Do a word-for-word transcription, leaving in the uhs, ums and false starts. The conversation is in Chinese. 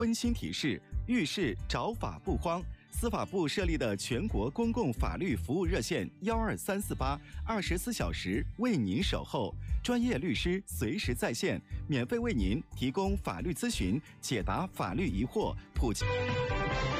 温馨提示：遇事找法不慌。司法部设立的全国公共法律服务热线幺二三四八，二十四小时为您守候，专业律师随时在线，免费为您提供法律咨询，解答法律疑惑，普及。